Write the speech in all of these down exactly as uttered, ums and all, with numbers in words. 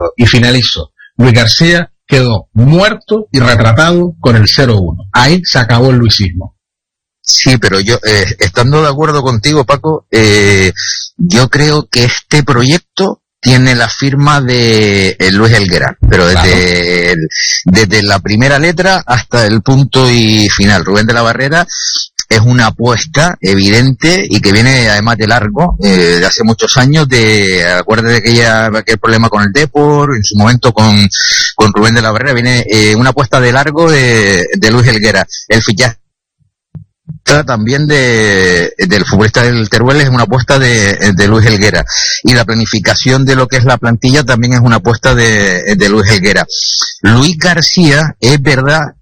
Y finalizo. Luis García quedó muerto y retratado con el cero uno. Ahí se acabó el luisismo. Sí, pero yo, eh, estando de acuerdo contigo, Paco, eh, yo creo que este proyecto tiene la firma de eh, Luis Helguera, pero desde, claro. el, desde la primera letra hasta el punto y final. Rubén de la Barrera es una apuesta evidente y que viene además de largo, eh, de hace muchos años, de, acuérdate de aquella, aquel problema con el Depor, en su momento con, con Rubén de la Barrera, viene eh, una apuesta de largo de, de Luis Helguera. El fichaje también de del futbolista del Teruel es una apuesta de, de Luis Helguera, y la planificación de lo que es la plantilla también es una apuesta de, de Luis Helguera. Luis García es verdad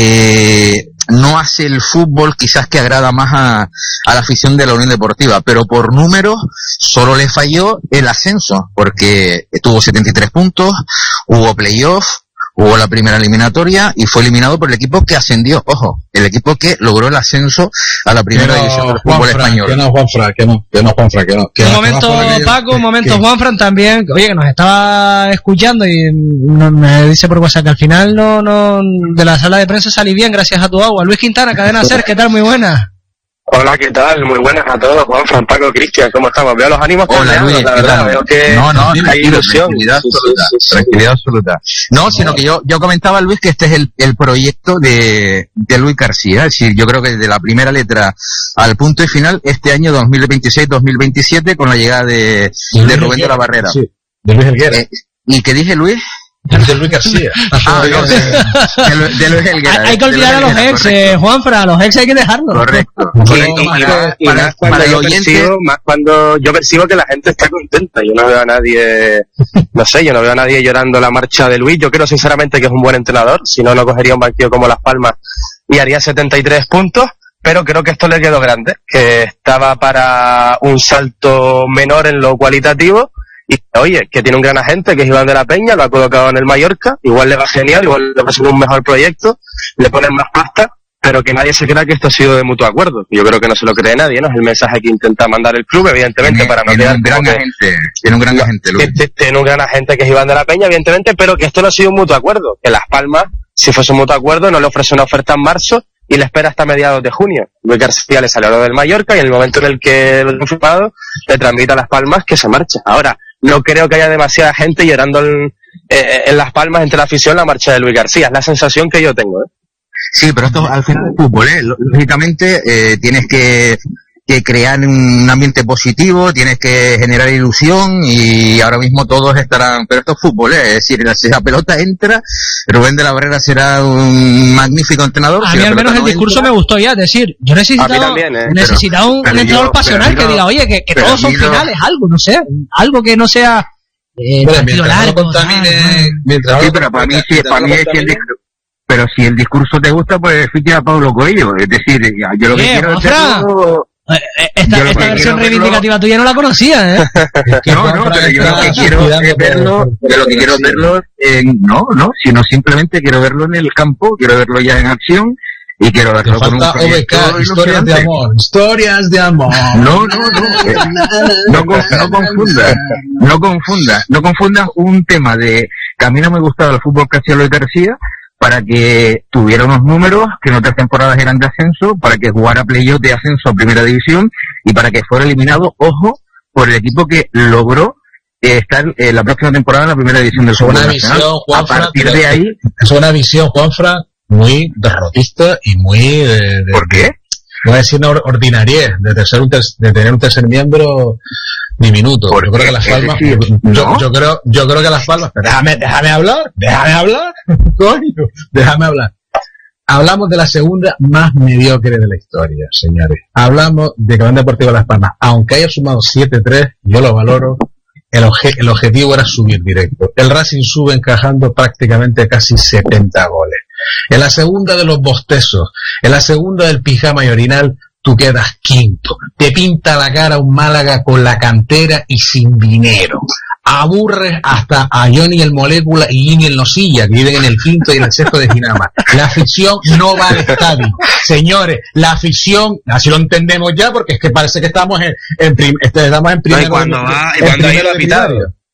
que no hace el fútbol quizás que agrada más a, a la afición de la Unión Deportiva, pero por números solo le falló el ascenso, porque tuvo setenta y tres puntos, hubo playoff, hubo la primera eliminatoria y fue eliminado por el equipo que ascendió, ojo, el equipo que logró el ascenso a la primera no, división del fútbol Juanfran, español. Que no, Juanfran, que no, que no, Juanfran, que no. Que un no, momento, que no, Paco, un momento, que, Juanfran también, oye, que nos estaba escuchando y no, me dice por WhatsApp que al final no, no, de la sala de prensa salí bien gracias a tu agua. Luis Quintana, Cadena Ser, ¿qué tal? Muy buena. Hola, ¿qué tal? Muy buenas a todos, Juanfran, Paco, Cristian, ¿cómo estamos? Veo los ánimos Hola, Luis, la verdad, veo que no, no, hay ilusión. Tranquilidad absoluta, sí, sí, sí. tranquilidad absoluta. No, sino que yo, yo comentaba, Luis, que este es el, el proyecto de, de Luis García, es decir, yo creo que desde la primera letra al punto y final, este año dos mil veintiséis dos mil veintisiete, con la llegada de, de Rubén de la Barrera. Sí, de Luis Helguera. Eh, ¿Y qué dije, Luis? De Luis García. Ah, no, de, de, de Luis Helguera. Hay, hay que olvidar a los ex, eh, Juanfra, a los ex hay que dejarlos. Correcto. Sí, correcto. y, Para, y para, más cuando para el yo oyente, percibo, más cuando yo percibo que la gente está contenta. Yo no veo a nadie, no sé, yo no veo a nadie llorando la marcha de Luis. Yo creo sinceramente que es un buen entrenador. Si no, no cogería un banquillo como Las Palmas y haría setenta y tres puntos. Pero creo que esto le quedó grande, que estaba para un salto menor en lo cualitativo. Y oye, que tiene un gran agente, que es Iván de la Peña, lo ha colocado en el Mallorca, igual le va genial, igual le va a ser un mejor proyecto, le ponen más pasta, pero que nadie se crea que esto ha sido de mutuo acuerdo. Yo creo que no se lo cree nadie, ¿no? Es el mensaje que intenta mandar el club, evidentemente, tiene, para no tiene quedar un gran que, agente, tiene un gran agente, Luis. que, tiene un gran agente que es Iván de la Peña, evidentemente, pero que esto no ha sido un mutuo acuerdo, que Las Palmas, si fuese un mutuo acuerdo, no le ofrece una oferta en marzo y le espera hasta mediados de junio. Luis García le salió lo del Mallorca y en el momento en el que lo ha confirmado, le transmite a Las Palmas que se marcha. Ahora, no creo que haya demasiada gente llorando en, eh, en Las Palmas entre la afición la marcha de Luis García. Es la sensación que yo tengo, ¿eh? Sí, pero esto al final es fútbol, ¿eh? Lógicamente eh, tienes que, que crear un ambiente positivo, tienes que generar ilusión y ahora mismo todos estarán... Pero esto es fútbol, ¿eh? Es decir, si la pelota entra, Rubén de la Barrera será un magnífico entrenador. A si mí al menos el no discurso entra, me gustó ya, es decir, yo necesitaba, también, ¿eh? necesitaba Pero- un, pero un entrenador yo- pasional pero que yo- diga, oye, que, que pero todos son a mí no- finales, algo, no sé, algo que no sea eh, Pero partido mientras no largo, contamine, tal, ¿no? mientras Sí, no pero para mí, sí, mientras para no mí es que el contamine, discurso... Pero si el discurso te gusta, pues ficha a Pablo Coelho. Es decir, ya, yo lo que Eh, quiero es Juanfran. verlo... Eh, eh, Esta, Yo lo esta que versión quiero reivindicativa verlo- tuya no la conocía, ¿eh? es que No, no, Juanfran pero yo lo que está quiero aspirando es verlo, por- por- yo lo que quiero sí. verlo en, no, no, sino simplemente quiero verlo en el campo, quiero verlo ya en acción y quiero Te verlo con un falta O B K, proyecto historias de ilusionante. amor, historias de amor. No, no, no, eh, no, con- no confundas, no confundas, no confundas un tema de que a mí no me gustaba el fútbol que hacía Luis García para que tuviera unos números que en otras temporadas eran de ascenso, para que jugara playoff de ascenso a primera división y para que fuera eliminado, ojo, por el equipo que logró eh, estar eh, la próxima temporada en la primera división del Es fútbol una nacional. visión, A Juanfran, partir pero- de ahí, Es una visión, Juanfran, muy derrotista y muy de, de- ¿por qué? no voy a decir una or- ordinariez, de, tercer, un ter- de tener un tercer miembro diminuto. Yo Porque, creo que Las es Palmas, decir, yo, ¿no? yo creo, yo creo que Las Palmas, pero déjame, déjame hablar, déjame hablar, coño, déjame hablar. Hablamos de la segunda más mediocre de la historia, señores. Hablamos de que Unión Deportiva Las Palmas, aunque haya sumado siete tres, yo lo valoro. El, obje- el objetivo era subir directo. El Racing sube encajando prácticamente casi setenta goles. En la segunda de los bostezos, en la segunda del pijama y orinal, tú quedas quinto. Te pinta la cara un Málaga con la cantera y sin dinero. Aburres hasta a Johnny el Molécula y Ini el Nosilla, que viven en el quinto y en el sexto de Ginama. La afición no va al estadio. Señores, la afición, así lo entendemos ya, porque es que parece que estamos en, en, prim, este, estamos en primero. No, y cuando de- va- y en cuando ha primero ido de a pitar. primaria.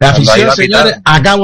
La Cuando ahí afición, va a pitar. señores, acabo